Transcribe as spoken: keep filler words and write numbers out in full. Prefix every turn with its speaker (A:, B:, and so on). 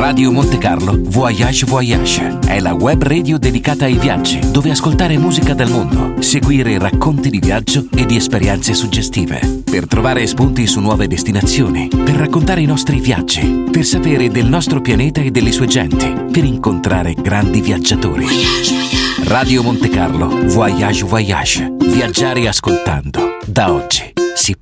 A: Radio Monte Carlo Voyage Voyage è la web radio dedicata ai viaggi, dove ascoltare musica del mondo, seguire racconti di viaggio e di esperienze suggestive, per trovare spunti su nuove destinazioni, per raccontare i nostri viaggi, per sapere del nostro pianeta e delle sue genti, per incontrare grandi viaggiatori. Radio Monte Carlo Voyage Voyage. Viaggiare ascoltando. Da oggi si può.